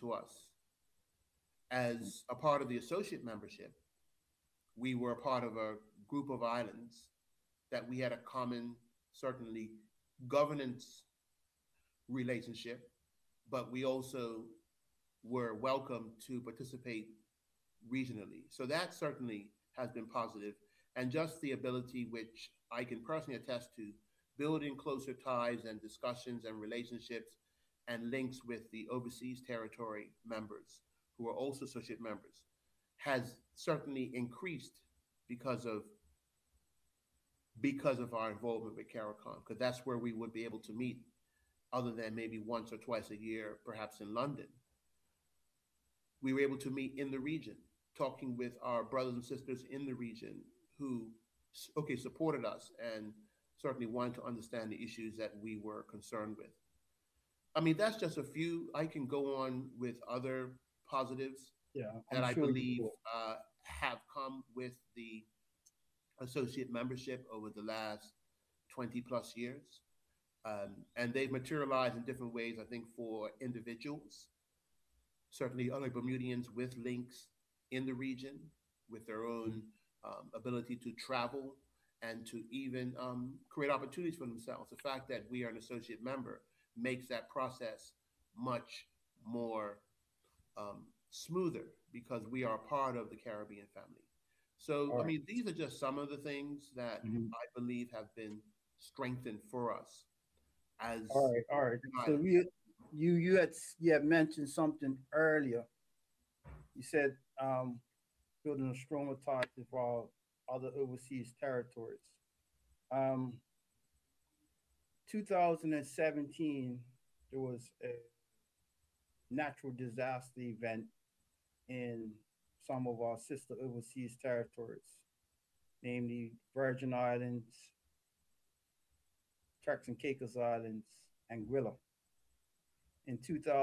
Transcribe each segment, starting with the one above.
to us. As a part of the associate membership, we were a part of a group of islands that we had a common, certainly, governance relationship, but we also were welcome to participate regionally. So that certainly has been positive, and just the ability, which I can personally attest to, building closer ties and discussions and relationships and links with the overseas territory members who are also associate members has certainly increased because of because of our involvement with CARICOM, because that's where we would be able to meet, other than maybe once or twice a year, perhaps in London. We were able to meet in the region, talking with our brothers and sisters in the region who, okay, supported us and certainly wanted to understand the issues that we were concerned with. I mean, that's just a few. I can go on with other positives Yeah, that I'm I sure you believe will. have come with the associate membership over the last 20 plus years. And they've materialized in different ways, I think, for individuals, certainly other Bermudians with links in the region, with their own ability to travel and to even create opportunities for themselves. The fact that we are an associate member makes that process much more smoother because we are part of the Caribbean family. So, All I right. mean, these are just some of the things that Mhm. I believe have been strengthened for us All as right, all right. an So island. you had mentioned something earlier. You said building a stronger ties with our other overseas territories. Um, 2017, there was a natural disaster event in some of our sister overseas territories, namely Virgin Islands, Turks and Caicos Islands, and Anguilla. In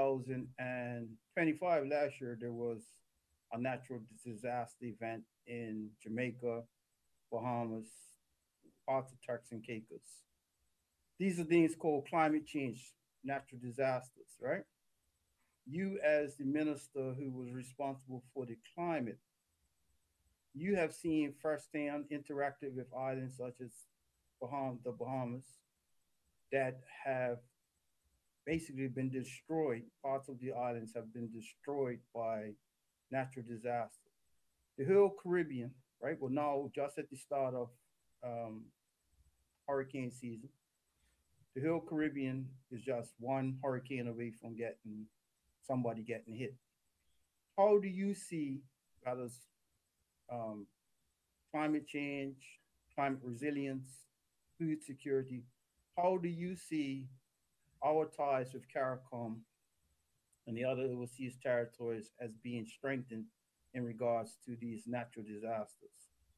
2025, last year, there was a natural disaster event in Jamaica, Bahamas, parts of Turks and Caicos. These are things called climate change, natural disasters, right? You, as the minister who was responsible for the climate, you have seen firsthand interacted with islands such as the Bahamas that have basically been destroyed. Parts of the islands have been destroyed by natural disaster. The whole Caribbean, right? Well, now just at the start of um, hurricane season, the whole Caribbean is just one hurricane away from getting somebody getting hit. How do you see that as um, climate change, climate resilience, food security? How do you see our ties with CARICOM and the other overseas territories as being strengthened in regards to these natural disasters?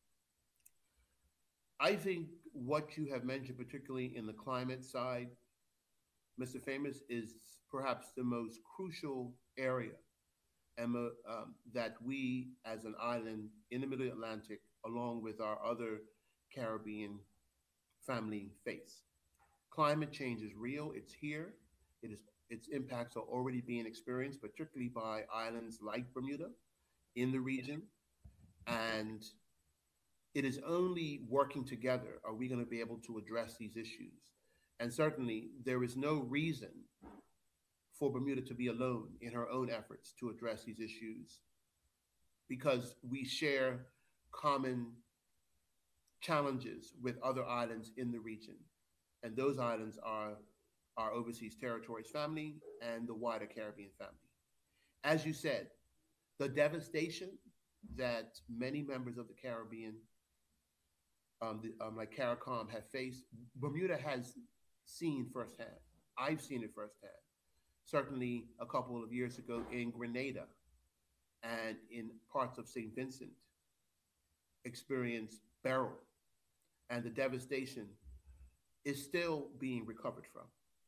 I think what you have mentioned, particularly in the climate side, Mr. Famous, is perhaps the most crucial area that we as an island in the Middle Atlantic, along with our other Caribbean family, face. Climate change is real, it's here, its impacts are already being experienced, particularly by islands like Bermuda in the region. And it is only working together are we going to be able to address these issues. And certainly, there is no reason for Bermuda to be alone in her own efforts to address these issues because we share common challenges with other islands in the region. And those islands are our overseas territories family and the wider Caribbean family. As you said, the devastation that many members of the Caribbean, like CARICOM, have faced, Bermuda has seen firsthand. I've seen it firsthand. Certainly a couple of years ago in Grenada and in parts of St. Vincent, experienced Beryl, and the devastation is still being recovered from.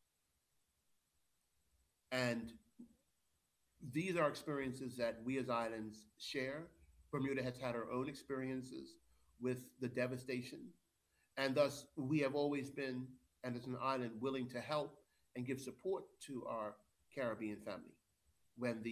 And these are experiences that we as islands share. Bermuda has had her own experiences with the devastation. And thus, we have always been, and as an island, willing to help and give support to our Caribbean family when